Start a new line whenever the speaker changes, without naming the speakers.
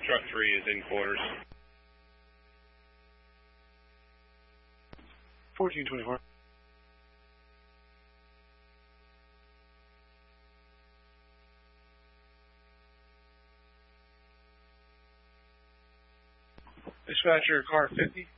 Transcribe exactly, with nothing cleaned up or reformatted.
Truck three is in quarters.
fourteen twenty-four. Dispatcher, car fifty.